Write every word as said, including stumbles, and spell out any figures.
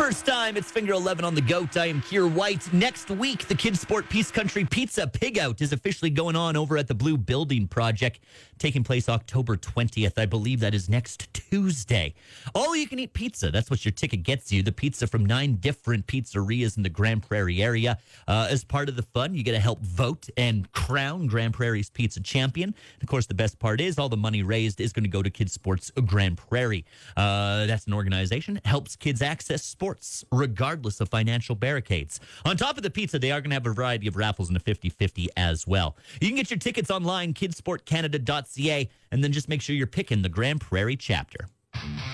First time, it's Finger eleven on the Goat. I am Keir White. Next week, the Kids Sport Peace Country Pizza Pig Out is officially going on over at the Blue Building Project, taking place October twentieth. I believe that is next Tuesday. All you can eat pizza. That's what your ticket gets you. The pizza from nine different pizzerias in the Grand Prairie area. Uh, as part of the fun, you get to help vote and crown Grand Prairie's pizza champion. And of course, the best part is all the money raised is going to go to Kids Sports Grand Prairie. Uh, that's an organization that helps kids access sports, regardless of financial barricades. On top of the pizza, they are going to have a variety of raffles and a fifty-fifty as well. You can get your tickets online, kidsport canada dot c a, and then just make sure you're picking the Grand Prairie chapter.